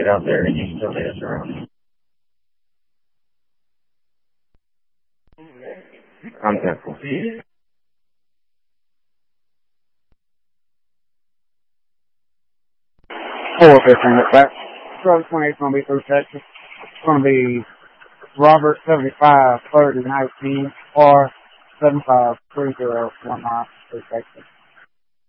get out there and you still dance around. I'm thankful. 4:15 at back. So 28 is going to be through Texas. It's going to be Robert 75 30 19 or 75 30 19 through Texas.